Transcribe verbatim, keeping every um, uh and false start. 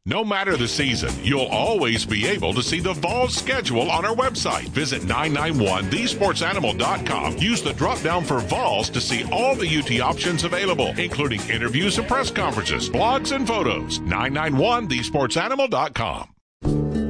No matter the season, you'll always be able to see the Vols schedule on our website. Visit nine nine one the sports animal dot com. Use the drop-down for Vols to see all the U T options available, including interviews and press conferences, blogs, and photos. nine nine one the sports animal dot com.